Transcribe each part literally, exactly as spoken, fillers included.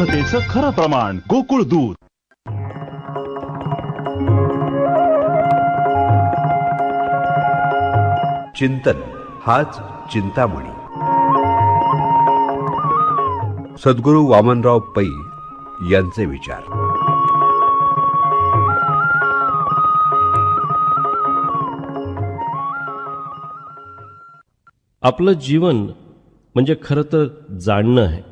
शुद्धतेचं खरं प्रमाण गोकुळ दूध. चिंतन हाच चिंतामणी. सद्गुरू वामनराव पै यांचे विचार. आपलं जीवन म्हणजे खरं तर जाणणं आहे.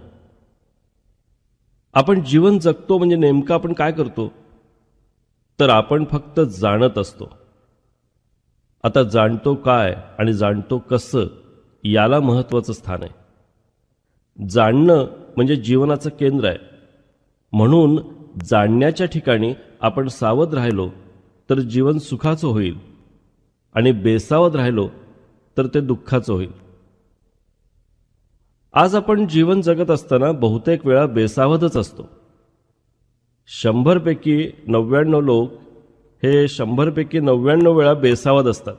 आपण जीवन जगतो म्हणजे नेमकं आपण काय करतो, तर आपण फक्त जाणत असतो. आता जाणतो काय आणि जाणतो कसं याला महत्त्वाचं स्थान आहे. जाणणं म्हणजे जीवनाचं केंद्र आहे. म्हणून जाणण्याच्या ठिकाणी आपण सावध राहिलो तर जीवन सुखाचं होईल आणि बेसावध राहिलो तर ते दुःखाचं होईल. आज आपण जीवन जगत असताना बहुतेक वेळा बेसावधच असतो. शंभरपैकी नव्याण्णव लोक हे शंभरपैकी नव्याण्णव वेळा बेसावध असतात.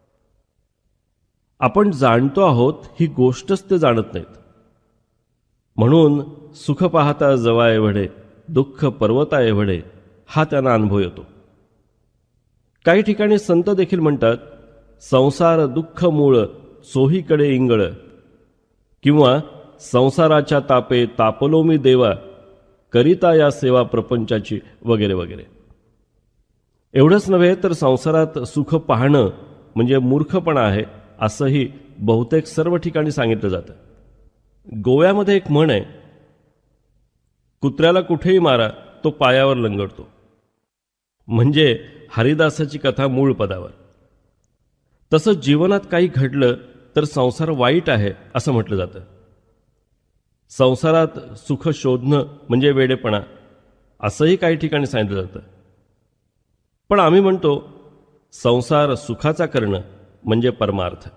आपण जाणतो आहोत ही गोष्टच ते जाणत नाहीत. म्हणून सुख पाहता जवा एवढे, दुःख पर्वता एवढे हा त्यांना अनुभव येतो. काही ठिकाणी संत देखील म्हणतात, संसार दुःख मूळ चोहीकडे इंगळ, किंवा संसाराच्या तापे तापलो मी देवा, करिता या सेवा प्रपंचाची, वगैरे वगैरे. एवढंच नव्हे तर संसारात सुख पाहणं म्हणजे मूर्खपणा आहे असंही बहुतेक सर्व ठिकाणी सांगितलं जातं. गोव्यामध्ये एक म्हण आहे, कुत्र्याला कुठेही मारा तो पायावर लंगडतो. म्हणजे हरिदासाची कथा मूळ पदावर. तसं जीवनात काही घडलं तर संसार वाईट आहे असं म्हटलं जातं. संसारात सुख शोधणं म्हणजे वेडेपणा असंही काही ठिकाणी सांगितलं जातं. पण आम्ही म्हणतो संसार सुखाचा करणं म्हणजे परमार्थ.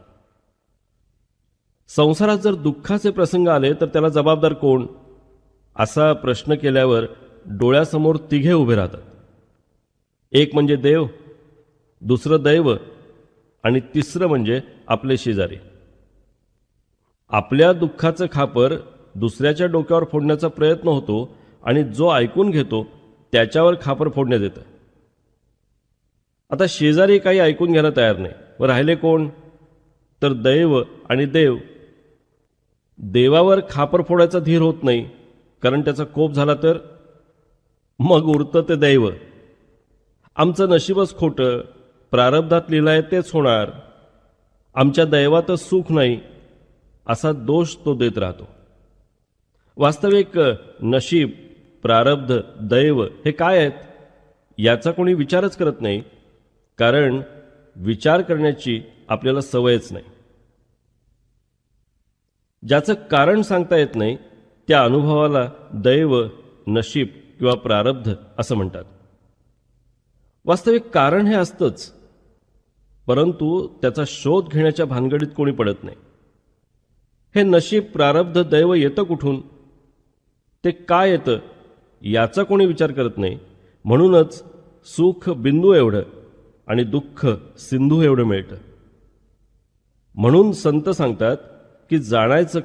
संसारात जर दुःखाचे प्रसंग आले तर त्याला जबाबदार कोण असा प्रश्न केल्यावर डोळ्यासमोर तिघे उभे राहतात. एक म्हणजे देव, दुसरं दैव आणि तिसरं म्हणजे आपले शेजारी. आपल्या दुःखाचं खापर दुसऱ्याच्या डोक्यावर फोडण्याचा प्रयत्न होतो आणि जो ऐकून घेतो त्याच्यावर खापर फोडण्यात येतं. आता शेजारी काही ऐकून घ्यायला तयार नाही. व राहिले कोण, तर दैव आणि देव. देवावर खापर फोडायचा धीर होत नाही, कारण त्याचा कोप झाला तर मग उरतं ते दैव. आमचं नशीबच खोटं, प्रारब्धात लिहिलं आहे तेच होणार, आमच्या दैवातच सुख नाही असा दोष तो देत राहतो. वास्तविक नशीब, प्रारब्ध, दैव हे काय आहेत याचा कोणी विचारच करत नाही, कारण विचार करण्याची आपल्याला सवयच नाही. ज्याचं कारण सांगता येत नाही त्या अनुभवाला दैव, नशीब किंवा प्रारब्ध असं म्हणतात. वास्तविक कारण हे असतंच, परंतु त्याचा शोध घेण्याच्या भानगडीत कोणी पडत नाही. हे नशीब, प्रारब्ध, दैव येतं कुठून, ते काय येतं याचा कोणी विचार करत नाही. म्हणूनच सुख बिंदू एवढं आणि दुःख सिंधू एवढं मिळतं. म्हणून संत सांगतात की जाणायचं